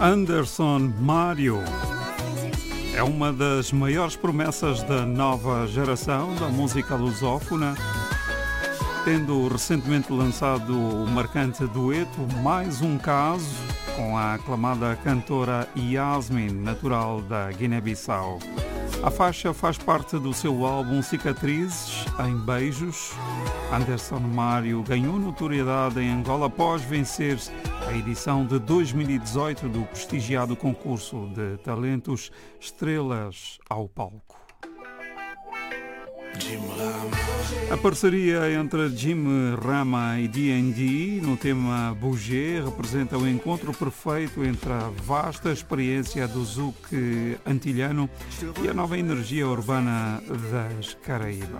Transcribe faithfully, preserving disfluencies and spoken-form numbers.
Anderson Mário é uma das maiores promessas da nova geração da música lusófona, tendo recentemente lançado o marcante dueto Mais um Caso com a aclamada cantora Yasmin, natural da Guiné-Bissau. A faixa faz parte do seu álbum Cicatrizes em Beijos. Anderson Mário ganhou notoriedade em Angola após vencer a edição de dois mil e dezoito do prestigiado concurso de talentos Estrelas ao Palco. A parceria entre Jim Rama e D and D no tema Bouger representa o encontro perfeito entre a vasta experiência do zouk antilhano e a nova energia urbana das Caraíbas.